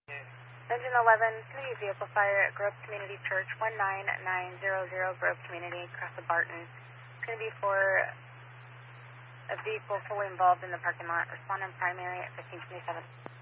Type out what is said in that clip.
Engine 11, Community Vehicle Fire at Grove Community Church, 19900 Grove Community, across the Barton. It's going to be for a vehicle fully involved in the parking lot. Respond on primary at 1527.